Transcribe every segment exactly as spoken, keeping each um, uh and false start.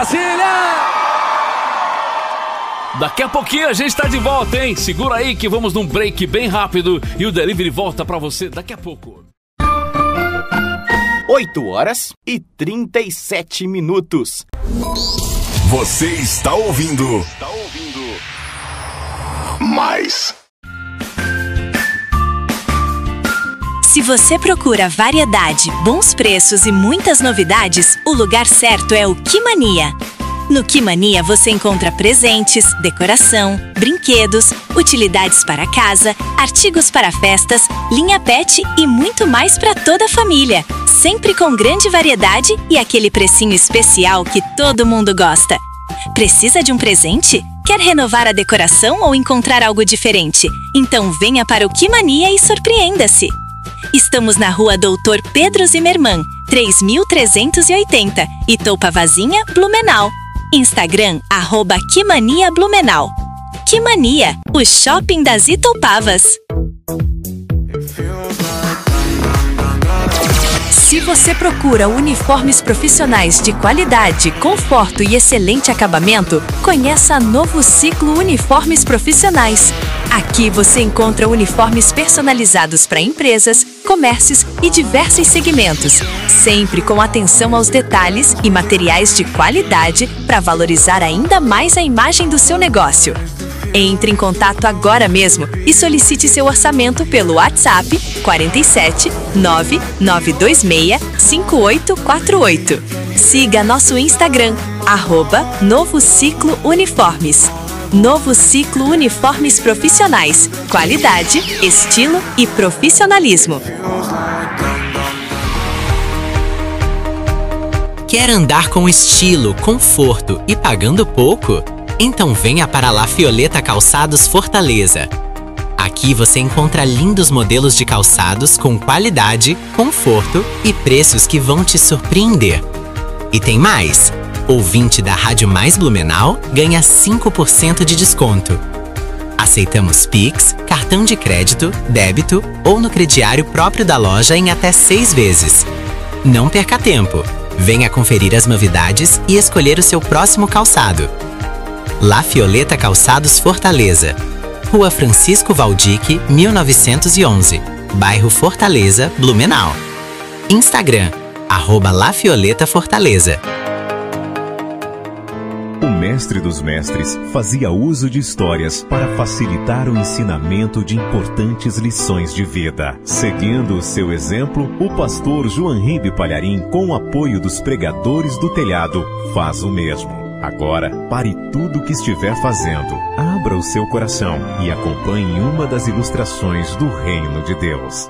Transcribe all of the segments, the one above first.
Brasília! Daqui a pouquinho a gente tá de volta, hein? Segura aí que vamos num break bem rápido e o Delivery volta pra você daqui a pouco. oito horas e trinta e sete minutos. Você está ouvindo. Está ouvindo. Mais. Se você procura variedade, bons preços e muitas novidades, o lugar certo é o Quimania. No Quimania você encontra presentes, decoração, brinquedos, utilidades para casa, artigos para festas, linha pet e muito mais para toda a família. Sempre com grande variedade e aquele precinho especial que todo mundo gosta. Precisa de um presente? Quer renovar a decoração ou encontrar algo diferente? Então venha para o Quimania e surpreenda-se! Estamos na rua Doutor Pedro Zimmermann, três mil trezentos e oitenta, Itopavazinha, Blumenau. Instagram, arroba Quimania Blumenau. Quimania, o shopping das Itopavas. Se você procura uniformes profissionais de qualidade, conforto e excelente acabamento, conheça a Novo Ciclo Uniformes Profissionais. Aqui você encontra uniformes personalizados para empresas, comércios e diversos segmentos, sempre com atenção aos detalhes e materiais de qualidade para valorizar ainda mais a imagem do seu negócio. Entre em contato agora mesmo e solicite seu orçamento pelo WhatsApp quatro sete nove nove dois seis cinco oito quatro oito. Siga nosso Instagram, arroba Novo Ciclo Uniformes. Novo Ciclo Uniformes Profissionais. Qualidade, estilo e profissionalismo. Quer andar com estilo, conforto e pagando pouco? Então venha para La Fioleta Calçados Fortaleza. Aqui você encontra lindos modelos de calçados com qualidade, conforto e preços que vão te surpreender. E tem mais! Ouvinte da Rádio Mais Blumenau ganha cinco por cento de desconto. Aceitamos Pix, cartão de crédito, débito ou no crediário próprio da loja em até seis vezes. Não perca tempo! Venha conferir as novidades e escolher o seu próximo calçado. La Fioleta Calçados Fortaleza. Rua Francisco Valdique, mil novecentos e onze. Bairro Fortaleza, Blumenau. Instagram, arroba La Fioleta Fortaleza. O mestre dos mestres fazia uso de histórias para facilitar o ensinamento de importantes lições de vida. Seguindo o seu exemplo, o pastor João Ribe Palharim, com o apoio dos pregadores do telhado, faz o mesmo. Agora, pare tudo o que estiver fazendo, abra o seu coração e acompanhe uma das ilustrações do Reino de Deus.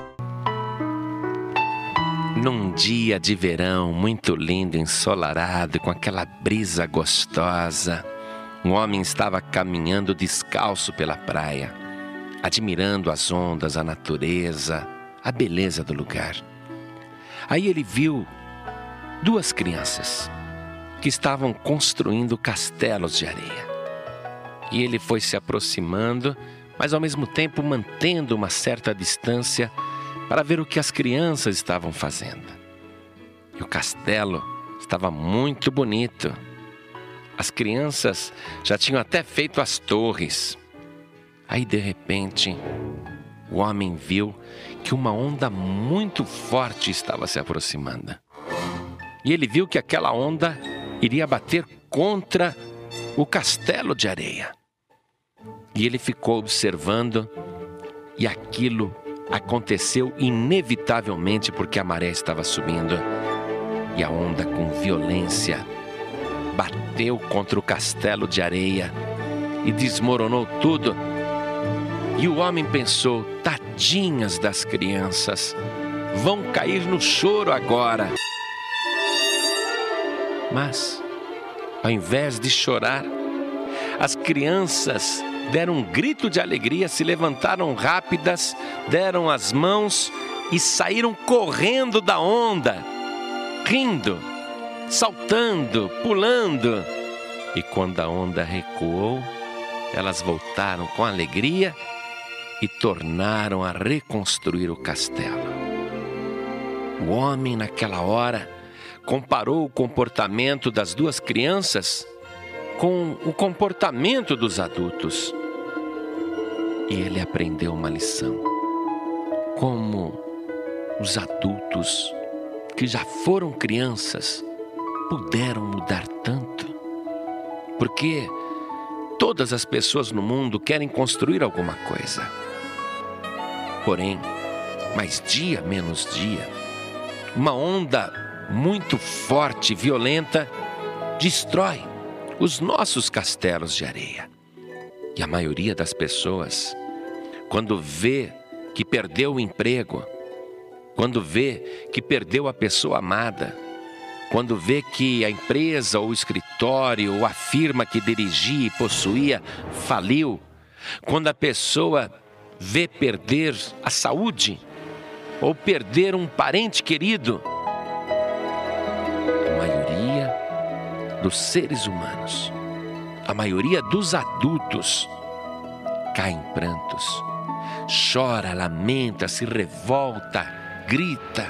Num dia de verão muito lindo, ensolarado, com aquela brisa gostosa, um homem estava caminhando descalço pela praia, admirando as ondas, a natureza, a beleza do lugar. Aí ele viu duas crianças que estavam construindo castelos de areia. E ele foi se aproximando, mas ao mesmo tempo mantendo uma certa distância para ver o que as crianças estavam fazendo. E o castelo estava muito bonito. As crianças já tinham até feito as torres. Aí, de repente, o homem viu que uma onda muito forte estava se aproximando. E ele viu que aquela onda iria bater contra o castelo de areia. E ele ficou observando, e aquilo aconteceu inevitavelmente porque a maré estava subindo. E a onda, com violência, bateu contra o castelo de areia e desmoronou tudo. E o homem pensou: tadinhas das crianças, vão cair no choro agora. Mas, ao invés de chorar, as crianças deram um grito de alegria, se levantaram rápidas, deram as mãos e saíram correndo da onda, rindo, saltando, pulando. E quando a onda recuou, elas voltaram com alegria e tornaram a reconstruir o castelo. O homem, naquela hora, comparou o comportamento das duas crianças com o comportamento dos adultos. E ele aprendeu uma lição. Como os adultos que já foram crianças puderam mudar tanto. Porque todas as pessoas no mundo querem construir alguma coisa. Porém, mais dia menos dia, uma onda muito forte e violenta destrói os nossos castelos de areia. E a maioria das pessoas, quando vê que perdeu o emprego, quando vê que perdeu a pessoa amada, quando vê que a empresa ou o escritório ou a firma que dirigia e possuía faliu, quando a pessoa vê perder a saúde ou perder um parente querido, a maioria dos seres humanos, a maioria dos adultos cai em prantos, chora, lamenta, se revolta, grita.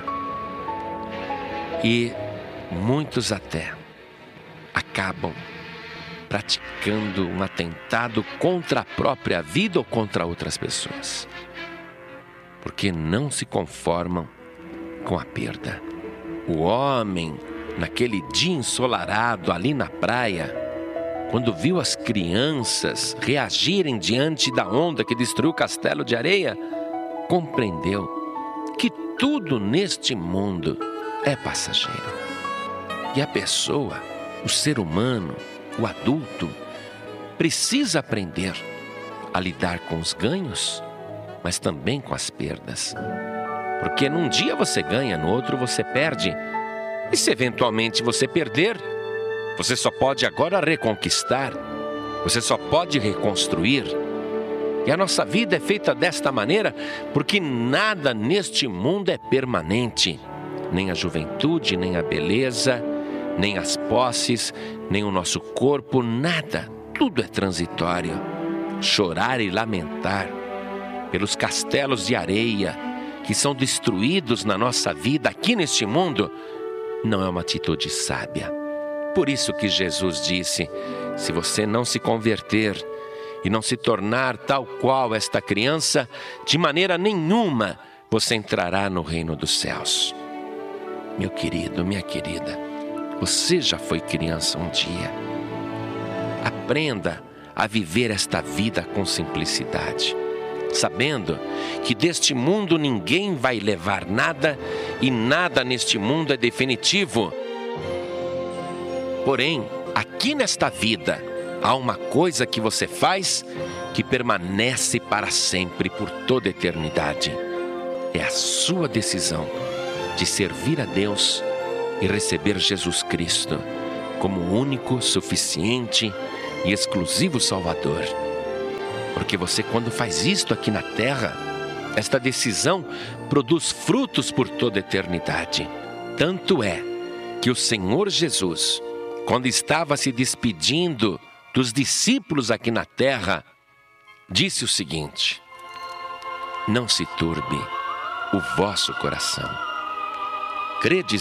E muitos até acabam praticando um atentado contra a própria vida ou contra outras pessoas, porque não se conformam com a perda. O homem, naquele dia ensolarado ali na praia, quando viu as crianças reagirem diante da onda que destruiu o castelo de areia, compreendeu que tudo neste mundo é passageiro. E a pessoa, o ser humano, o adulto, precisa aprender a lidar com os ganhos, mas também com as perdas. Porque num dia você ganha, no outro você perde. E se eventualmente você perder, você só pode agora reconquistar, você só pode reconstruir. E a nossa vida é feita desta maneira porque nada neste mundo é permanente. Nem a juventude, nem a beleza, nem as posses, nem o nosso corpo, nada. Tudo é transitório. Chorar e lamentar pelos castelos de areia que são destruídos na nossa vida aqui neste mundo não é uma atitude sábia. Por isso que Jesus disse: se você não se converter e não se tornar tal qual esta criança, de maneira nenhuma você entrará no reino dos céus. Meu querido, minha querida, você já foi criança um dia. Aprenda a viver esta vida com simplicidade, sabendo que deste mundo ninguém vai levar nada e nada neste mundo é definitivo. Porém, aqui nesta vida, há uma coisa que você faz que permanece para sempre, por toda a eternidade. É a sua decisão de servir a Deus e receber Jesus Cristo como o único, suficiente e exclusivo Salvador. Porque você, quando faz isto aqui na terra, esta decisão produz frutos por toda a eternidade. Tanto é que o Senhor Jesus, quando estava se despedindo dos discípulos aqui na terra, disse o seguinte: não se turbe o vosso coração. Credes